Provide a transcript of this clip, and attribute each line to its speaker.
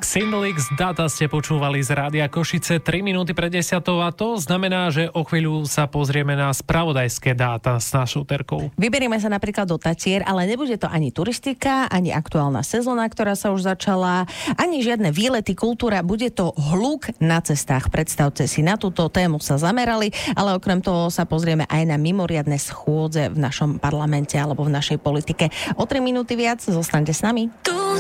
Speaker 1: Xindlix Data ste počúvali z Rádia Košice 3 minúty pred 10 a to znamená, že o chvíľu sa pozrieme na spravodajské dáta s našou Terkou.
Speaker 2: Vyberieme sa napríklad do Tatier, ale nebude to ani turistika, ani aktuálna sezóna, ktorá sa už začala, ani žiadne výlety, kultúra, bude to hluk na cestách. Predstavte si, na túto tému sa zamerali, ale okrem toho sa pozrieme aj na mimoriadne schôdze v našom parlamente alebo v našej politike. O 3 minúty viac, zostaňte s nami.